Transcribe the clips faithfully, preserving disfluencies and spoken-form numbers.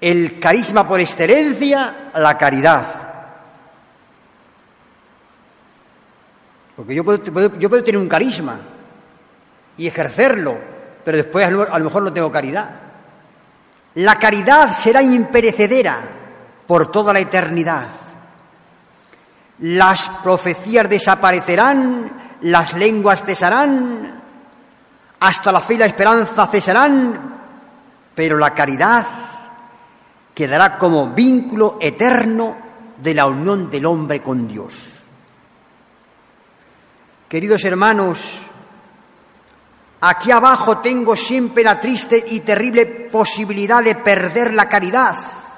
el carisma por excelencia, la caridad. Porque yo puedo, puedo, yo puedo tener un carisma y ejercerlo, pero después a lo, a lo mejor no tengo caridad. La caridad será imperecedera por toda la eternidad. Las profecías desaparecerán, las lenguas cesarán, hasta la fe y la esperanza cesarán, pero la caridad quedará como vínculo eterno de la unión del hombre con Dios. Queridos hermanos, aquí abajo tengo siempre la triste y terrible posibilidad de perder la caridad,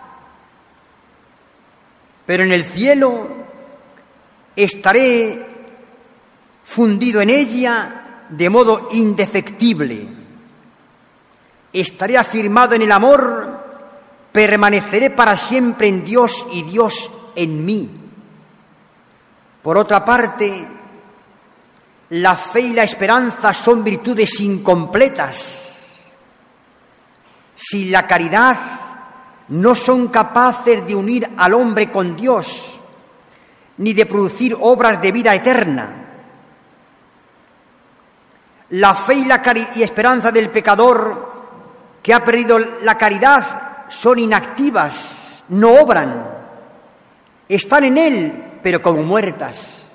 pero en el cielo estaré fundido en ella de modo indefectible. Estaré afirmado en el amor, permaneceré para siempre en Dios y Dios en mí. Por otra parte, la fe y la esperanza son virtudes incompletas si la caridad no son capaces de unir al hombre con Dios, ni de producir obras de vida eterna. La fe y la cari- y esperanza del pecador que ha perdido la caridad son inactivas, no obran, están en él, pero como muertas.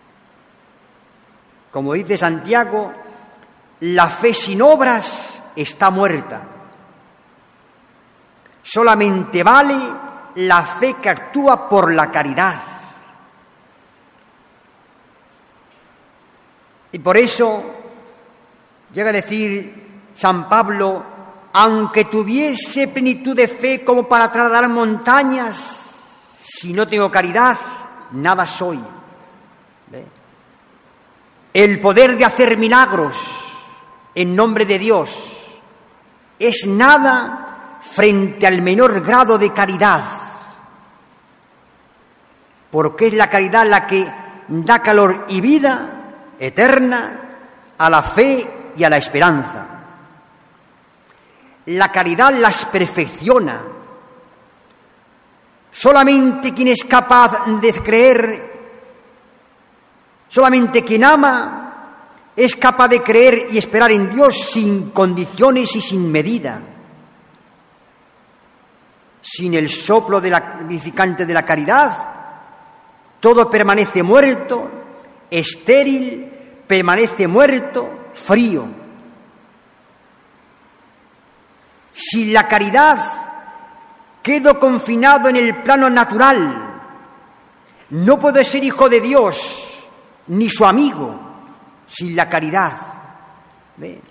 Como dice Santiago, la fe sin obras está muerta. Solamente vale la fe que actúa por la caridad. Y por eso llega a decir San Pablo: aunque tuviese plenitud de fe como para trasladar montañas, si no tengo caridad, nada soy. ¿Ve? El poder de hacer milagros en nombre de Dios es nada frente al menor grado de caridad, porque es la caridad la que da calor y vida eterna a la fe y a la esperanza. La caridad las perfecciona. Solamente quien es capaz de creer, solamente quien ama, es capaz de creer y esperar en Dios sin condiciones y sin medida. Sin el soplo de la vivificante de la caridad, todo permanece muerto, estéril, permanece muerto, frío. Si la caridad quedo confinado en el plano natural, no puedo ser hijo de Dios ni su amigo sin la caridad. ¿Ve?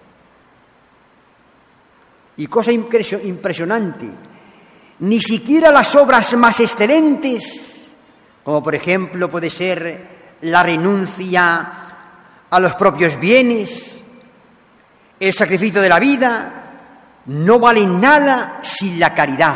Y cosa impresionante, ni siquiera las obras más excelentes, como por ejemplo puede ser la renuncia a los propios bienes, el sacrificio de la vida, no valen nada sin la caridad.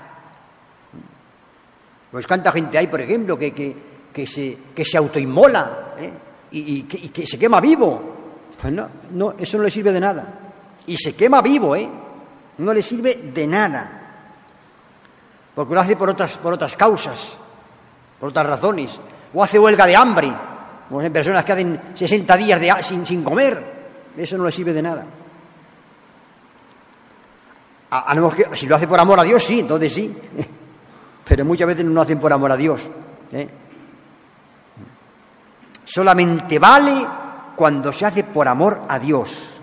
Pues cuánta gente hay, por ejemplo, que, que, que, se, que se autoinmola ¿eh? y, y, que, y que se quema vivo. Pues no, no, eso no le sirve de nada. Y se quema vivo, ¿eh? No le sirve de nada. Porque lo hace por otras, por otras causas, por otras razones. O hace huelga de hambre. O hay personas que hacen sesenta días de, sin, sin comer. Eso no le sirve de nada. A, a lo mejor, si lo hace por amor a Dios, sí, entonces sí. Pero muchas veces no lo hacen por amor a Dios. ¿eh? Solamente vale cuando se hace por amor a Dios.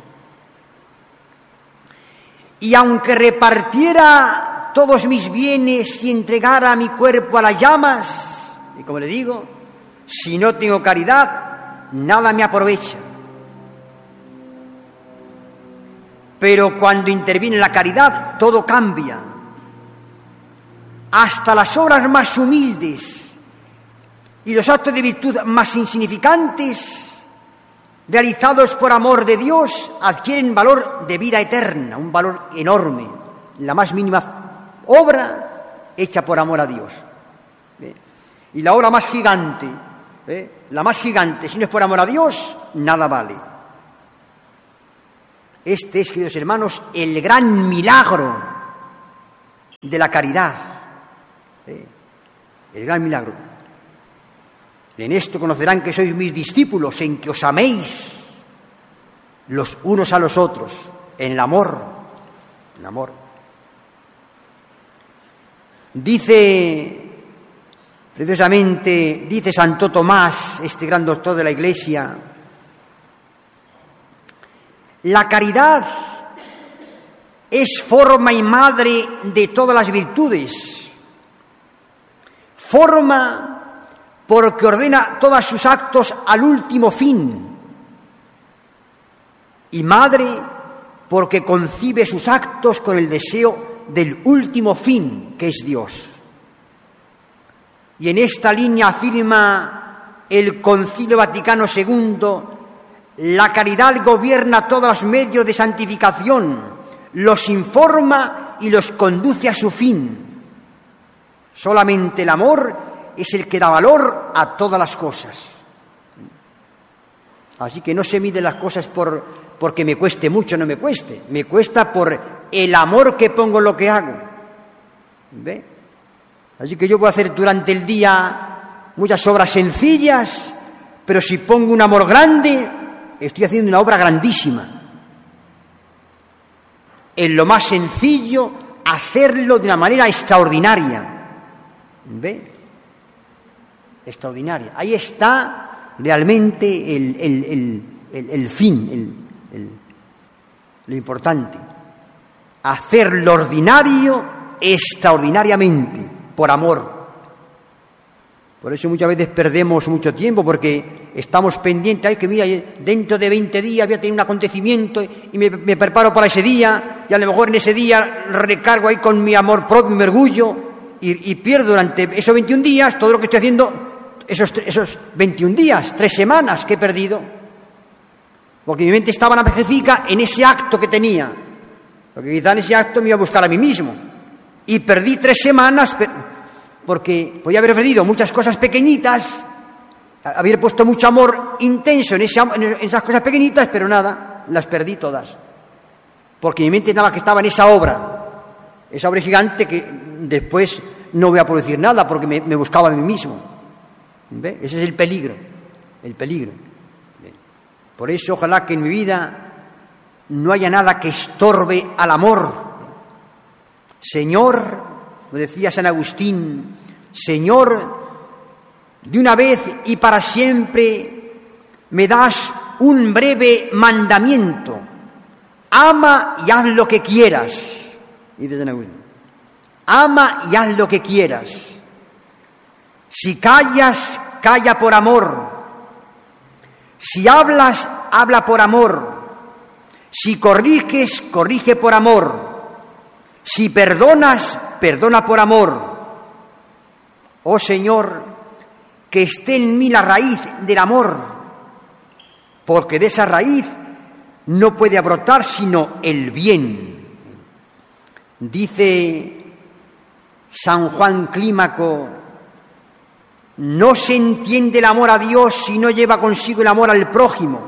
Y aunque repartiera todos mis bienes y entregara mi cuerpo a las llamas, y como le digo, si no tengo caridad, nada me aprovecha. Pero cuando interviene la caridad, todo cambia. Hasta las obras más humildes y los actos de virtud más insignificantes, realizados por amor de Dios, adquieren valor de vida eterna, un valor enorme. La más mínima obra hecha por amor a Dios. ¿Eh? Y la obra más gigante, ¿eh? la más gigante, si no es por amor a Dios, nada vale. Este es, queridos hermanos, el gran milagro de la caridad. ¿Eh? El gran milagro. En esto conocerán que sois mis discípulos, en que os améis los unos a los otros, en el amor, en el amor. Dice, precisamente, dice Santo Tomás, este gran doctor de la Iglesia, la caridad es forma y madre de todas las virtudes, forma porque ordena todos sus actos al último fin, y madre porque concibe sus actos con el deseo del último fin, que es Dios. Y en esta línea afirma el Concilio Vaticano segundo, la caridad gobierna todos los medios de santificación, los informa y los conduce a su fin. Solamente el amor es el que da valor a todas las cosas. Así que no se miden las cosas por, porque me cueste mucho o no me cueste. Me cuesta por el amor que pongo en lo que hago. ¿Ve? Así que yo puedo hacer durante el día muchas obras sencillas, pero si pongo un amor grande, estoy haciendo una obra grandísima. En lo más sencillo, hacerlo de una manera extraordinaria. ¿Ve? Extraordinaria. Ahí está realmente el, el, el, el, el fin, el, el, lo importante. Hacer lo ordinario extraordinariamente, por amor. Por eso muchas veces perdemos mucho tiempo, porque estamos pendientes, ay, que mira, dentro de veinte días voy a tener un acontecimiento y me, me preparo para ese día, y a lo mejor en ese día recargo ahí con mi amor propio, mi orgullo, y, y pierdo durante esos veintiún días todo lo que estoy haciendo, esos, esos veintiún días, tres semanas que he perdido, porque mi mente estaba magnífica en ese acto que tenía, porque quizá en ese acto me iba a buscar a mí mismo, y perdí tres semanas, porque podía haber perdido muchas cosas pequeñitas, haber puesto mucho amor intenso en, ese, en esas cosas pequeñitas, pero nada, las perdí todas, porque mi mente estaba, que estaba en esa obra, esa obra gigante que después no voy a producir nada, porque me, me buscaba a mí mismo. ¿Ve? Ese es el peligro, el peligro. ¿Ve? Por eso ojalá que en mi vida no haya nada que estorbe al amor. Señor, lo decía San Agustín, Señor, de una vez y para siempre me das un breve mandamiento: ama y haz lo que quieras. Dice San Agustín, ama y haz lo que quieras. Si callas, calla por amor. Si hablas, habla por amor. Si corriges, corrige por amor. Si perdonas, perdona por amor. Oh Señor, que esté en mí la raíz del amor, porque de esa raíz no puede brotar sino el bien. Dice San Juan Clímaco, no se entiende el amor a Dios si no lleva consigo el amor al prójimo.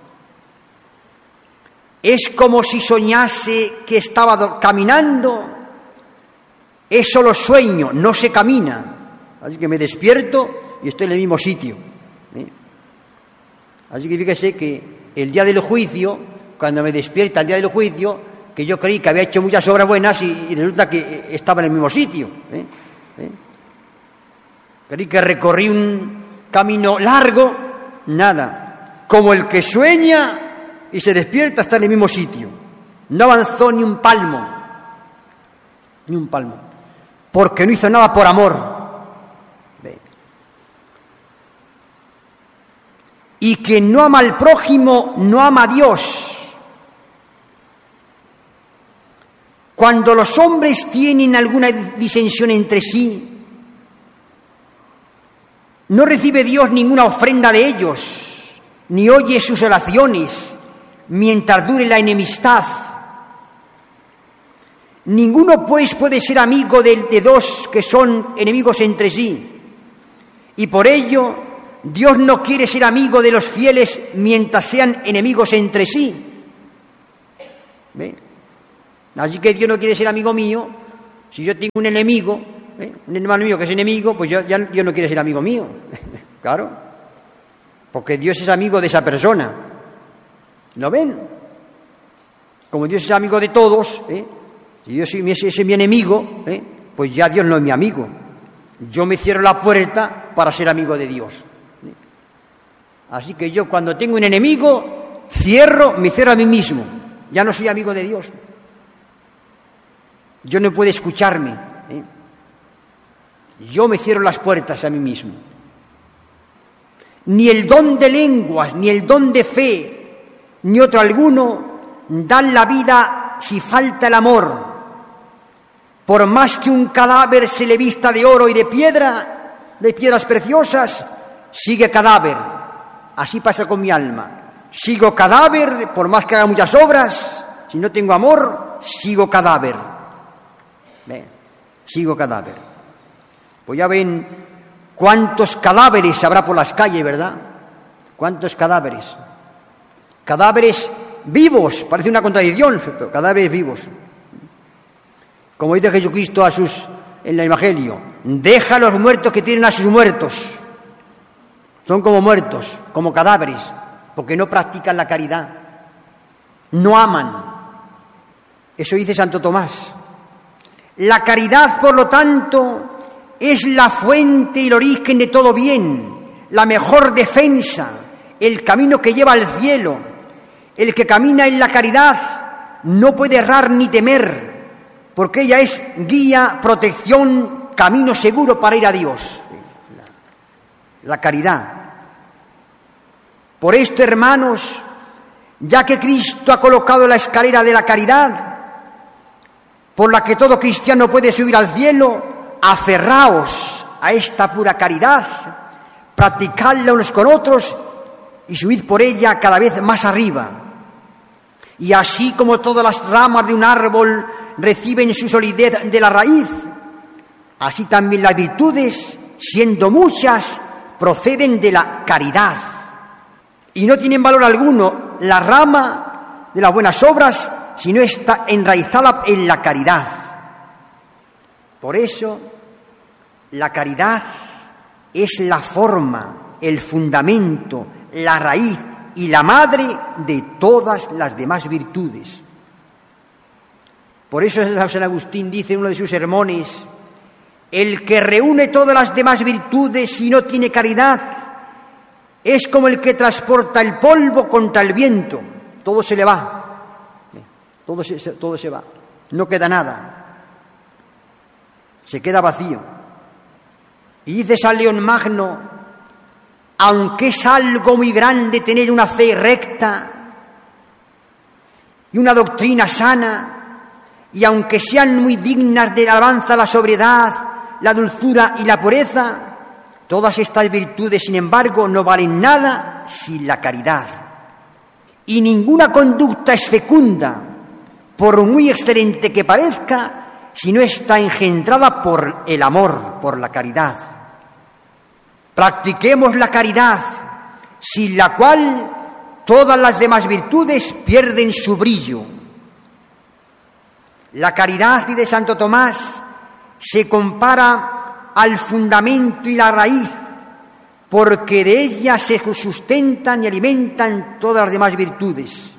Es como si soñase que estaba caminando, es solo sueño, no se camina. Así que me despierto y estoy en el mismo sitio. ¿eh? Así que fíjese que el día del juicio, cuando me despierta el día del juicio, que yo creí que había hecho muchas obras buenas y, y resulta que estaba en el mismo sitio. ¿eh? ¿Eh? Creí que recorrí un camino largo, nada. Como el que sueña y se despierta está en el mismo sitio. No avanzó ni un palmo, ni un palmo, porque no hizo nada por amor. ¿Ve? Y quien no ama al prójimo no ama a Dios. Cuando los hombres tienen alguna disensión entre sí, no recibe Dios ninguna ofrenda de ellos, ni oye sus oraciones, mientras dure la enemistad. Ninguno, pues, puede ser amigo de, de dos que son enemigos entre sí. Y por ello, Dios no quiere ser amigo de los fieles mientras sean enemigos entre sí. ¿Ve? Así que Dios no quiere ser amigo mío Si yo tengo un enemigo, ¿eh? un hermano mío que es enemigo, pues yo, ya, Dios no quiere ser amigo mío. Claro. Porque Dios es amigo de esa persona. ¿No ven? Como Dios es amigo de todos, ¿eh? si yo soy ese, ese mi enemigo, ¿eh? pues ya Dios no es mi amigo. Yo me cierro la puerta para ser amigo de Dios. ¿eh? Así que yo cuando tengo un enemigo, cierro, me cierro a mí mismo. Ya no soy amigo de Dios. Yo no puedo escucharme. ¿eh? Yo me cierro las puertas a mí mismo. Ni el don de lenguas, ni el don de fe, ni otro alguno dan la vida si falta el amor. Por más que un cadáver se le vista de oro y de piedra, de piedras preciosas, sigue cadáver. Así pasa con mi alma. Sigo cadáver, por más que haga muchas obras, si no tengo amor, sigo cadáver. ¿Ve? Sigo cadáver. Pues ya ven cuántos cadáveres habrá por las calles, ¿verdad? ¿Cuántos cadáveres? Cadáveres vivos, parece una contradicción, pero cadáveres vivos. Como dice Jesucristo a sus, en el Evangelio, deja a los muertos que tienen a sus muertos. Son como muertos, como cadáveres, porque no practican la caridad, no aman. Eso dice Santo Tomás. La caridad, por lo tanto, es la fuente y el origen de todo bien, la mejor defensa, el camino que lleva al cielo. El que camina en la caridad no puede errar ni temer, porque ella es guía, protección, camino seguro para ir a Dios. La caridad. Por esto, hermanos, ya que Cristo ha colocado la escalera de la caridad, por la que todo cristiano puede subir al cielo, aferraos a esta pura caridad, practicadla unos con otros y subid por ella cada vez más arriba. Y así como todas las ramas de un árbol reciben su solidez de la raíz, así también las virtudes, siendo muchas, proceden de la caridad. Y no tienen valor alguno la rama de las buenas obras si no está enraizada en la caridad. Por eso, la caridad es la forma, el fundamento, la raíz y la madre de todas las demás virtudes. Por eso San Agustín dice en uno de sus sermones: el que reúne todas las demás virtudes y no tiene caridad es como el que transporta el polvo contra el viento. Todo se le va, todo se, todo se va, no queda nada, se queda vacío. Y dice San León Magno: aunque es algo muy grande tener una fe recta y una doctrina sana, y aunque sean muy dignas de alabanza la sobriedad, la dulzura y la pureza, todas estas virtudes, sin embargo, no valen nada sin la caridad. Y ninguna conducta es fecunda, por muy excelente que parezca, si no está engendrada por el amor, por la caridad. Practiquemos la caridad, sin la cual todas las demás virtudes pierden su brillo. La caridad, dice Santo Tomás, se compara al fundamento y la raíz, porque de ella se sustentan y alimentan todas las demás virtudes.